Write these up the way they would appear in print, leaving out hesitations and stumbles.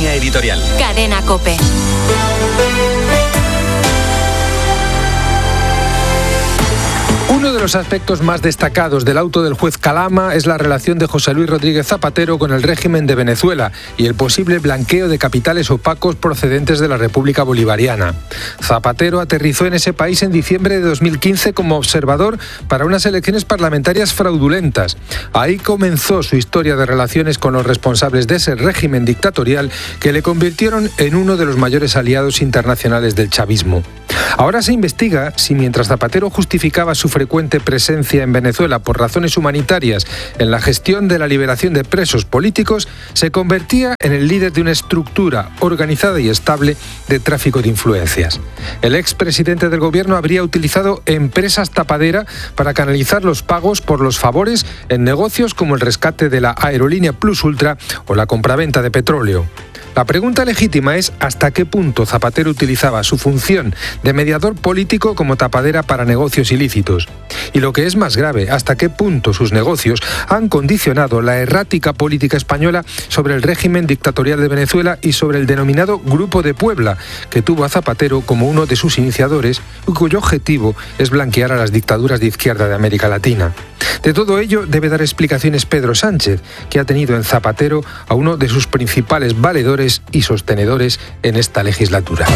Línea editorial. Cadena COPE. Uno de los aspectos más destacados del auto del juez Calama es la relación de José Luis Rodríguez Zapatero con el régimen de Venezuela y el posible blanqueo de capitales opacos procedentes de la República Bolivariana. Zapatero aterrizó en ese país en diciembre de 2015 como observador para unas elecciones parlamentarias fraudulentas. Ahí comenzó su historia de relaciones con los responsables de ese régimen dictatorial que le convirtieron en uno de los mayores aliados internacionales del chavismo. Ahora se investiga si mientras Zapatero justificaba su frecuente presencia en Venezuela por razones humanitarias en la gestión de la liberación de presos políticos, se convertía en el líder de una estructura organizada y estable de tráfico de influencias. El expresidente del gobierno habría utilizado empresas tapadera para canalizar los pagos por los favores en negocios como el rescate de la aerolínea Plus Ultra o la compraventa de petróleo. La pregunta legítima es hasta qué punto Zapatero utilizaba su función de mediador político como tapadera para negocios ilícitos. Y lo que es más grave, hasta qué punto sus negocios han condicionado la errática política española sobre el régimen dictatorial de Venezuela y sobre el denominado Grupo de Puebla, que tuvo a Zapatero como uno de sus iniciadores y cuyo objetivo es blanquear a las dictaduras de izquierda de América Latina. De todo ello debe dar explicaciones Pedro Sánchez, que ha tenido en Zapatero a uno de sus principales valedores y sostenedores en esta legislatura.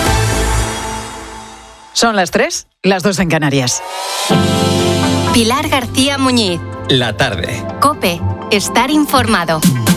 Son las 3, las 2 en Canarias. Pilar García Muñiz. La tarde. COPE. Estar informado.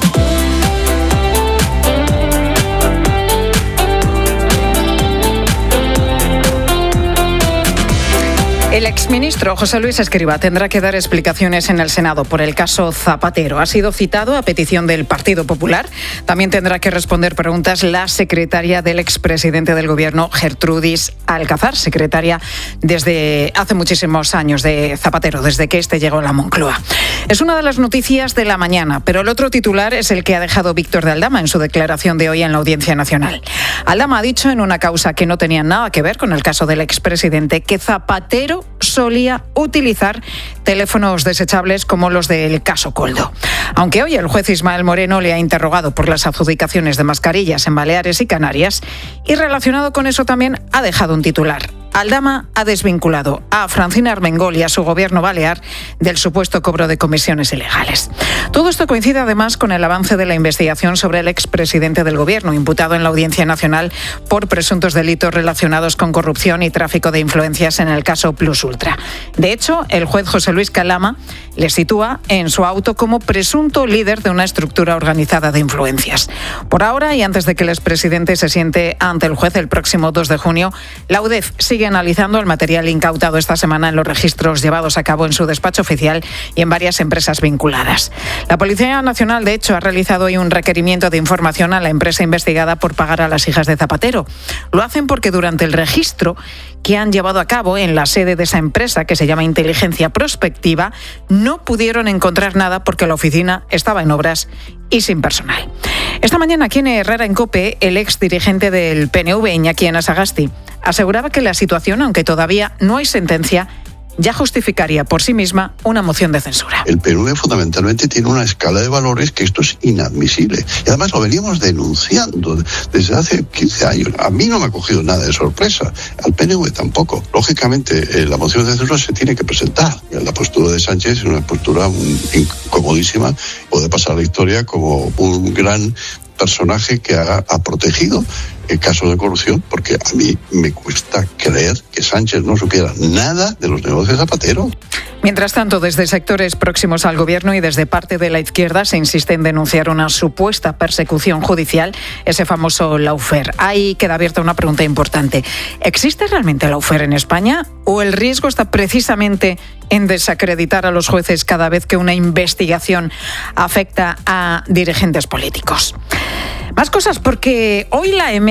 El exministro José Luis Escrivá tendrá que dar explicaciones en el Senado por el caso Zapatero. Ha sido citado a petición del Partido Popular. También tendrá que responder preguntas la secretaria del expresidente del Gobierno, Gertrudis Alcázar, secretaria desde hace muchísimos años de Zapatero, desde que este llegó a la Moncloa. Es una de las noticias de la mañana, pero el otro titular es el que ha dejado Víctor de Aldama en su declaración de hoy en la Audiencia Nacional. Aldama ha dicho en una causa que no tenía nada que ver con el caso del expresidente que Zapatero solía utilizar teléfonos desechables como los del caso Koldo. Aunque hoy el juez Ismael Moreno le ha interrogado por las adjudicaciones de mascarillas en Baleares y Canarias y relacionado con eso también ha dejado un titular. Aldama ha desvinculado a Francina Armengol y a su gobierno balear del supuesto cobro de comisiones ilegales. Todo esto coincide además con el avance de la investigación sobre el expresidente del gobierno, imputado en la Audiencia Nacional por presuntos delitos relacionados con corrupción y tráfico de influencias en el caso Plus Ultra. De hecho, el juez José Luis Calama le sitúa en su auto como presunto líder de una estructura organizada de influencias. Por ahora, y antes de que el expresidente se siente ante el juez el próximo 2 de junio, la UDEF sigue analizando el material incautado esta semana en los registros llevados a cabo en su despacho oficial y en varias empresas vinculadas. La Policía Nacional, de hecho, ha realizado hoy un requerimiento de información a la empresa investigada por pagar a las hijas de Zapatero. Lo hacen porque durante el registro que han llevado a cabo en la sede de esa empresa, que se llama Inteligencia Prospectiva, no pudieron encontrar nada porque la oficina estaba en obras y sin personal. Esta mañana aquí en Herrera en COPE, el ex dirigente del PNV, Iñaki Anasagasti, aseguraba que la situación, aunque todavía no hay sentencia, ya justificaría por sí misma una moción de censura. El PNV fundamentalmente tiene una escala de valores que esto es inadmisible. Y además lo veníamos denunciando desde hace 15 años. A mí no me ha cogido nada de sorpresa, al PNV tampoco. Lógicamente, la moción de censura se tiene que presentar. La postura de Sánchez es una postura incomodísima. Puede pasar a la historia como un gran personaje que ha protegido el caso de corrupción, porque a mí me cuesta creer que Sánchez no supiera nada de los negocios de Zapatero. Mientras tanto, desde sectores próximos al gobierno y desde parte de la izquierda se insiste en denunciar una supuesta persecución judicial, ese famoso lawfare. Ahí queda abierta una pregunta importante. ¿Existe realmente lawfare en España o el riesgo está precisamente en desacreditar a los jueces cada vez que una investigación afecta a dirigentes políticos? Más cosas, porque hoy la EMET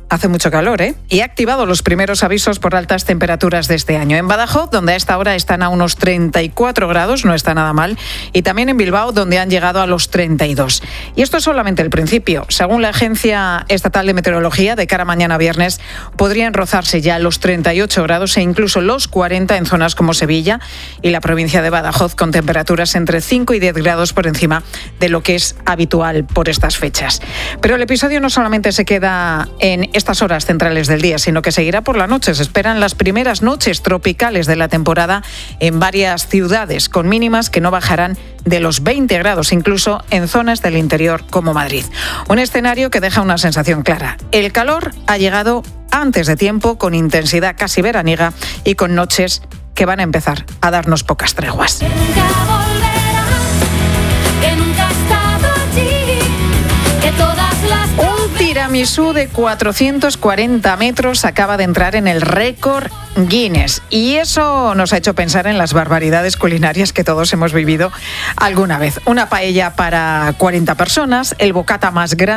hace mucho calor, y ha activado los primeros avisos por altas temperaturas de este año. En Badajoz, donde a esta hora están a unos 34 grados, no está nada mal, y también en Bilbao, donde han llegado a los 32. Y esto es solamente el principio. Según la Agencia Estatal de Meteorología, de cara a mañana viernes podrían rozarse ya los 38 grados e incluso los 40 en zonas como Sevilla y la provincia de Badajoz, con temperaturas entre 5 y 10 grados por encima de lo que es habitual por estas fechas. Pero el episodio no solamente se queda en estas horas centrales del día, sino que seguirá por la noche. Se esperan las primeras noches tropicales de la temporada en varias ciudades, con mínimas que no bajarán de los 20 grados, incluso en zonas del interior como Madrid. Un escenario que deja una sensación clara. El calor ha llegado antes de tiempo, con intensidad casi veraniega y con noches que van a empezar a darnos pocas treguas. Un tiramisú de 440 metros acaba de entrar en el récord Guinness, y eso nos ha hecho pensar en las barbaridades culinarias que todos hemos vivido alguna vez. Una paella para 40 personas, el bocata más grande